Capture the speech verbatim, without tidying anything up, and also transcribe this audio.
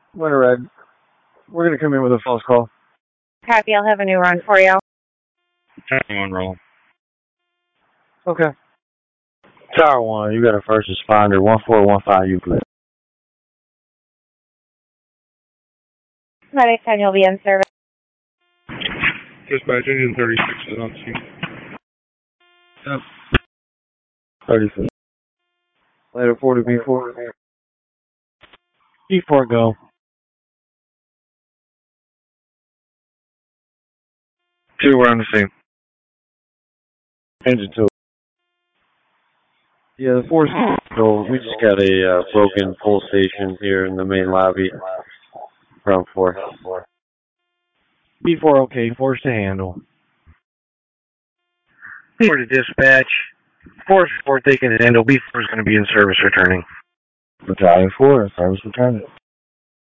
Winter Red. We're going to come in with a false call. Copy, I'll have a new run for you. One roll. Okay. Tower one, you got a first responder, one four one five Euclid. Medic ten, you'll be in service. Dispatch engine thirty-six is on scene. Yep. thirty-six. Later, four to B four. B four, go. Two, we're on the scene. Engine two. Yeah, the force. So we just got a uh, broken pull station here in the main lobby. Ground floor. B four, okay. Force to handle. Four to dispatch. Force four taking it handle. B four is going to be in service returning. Battalion four, service returning.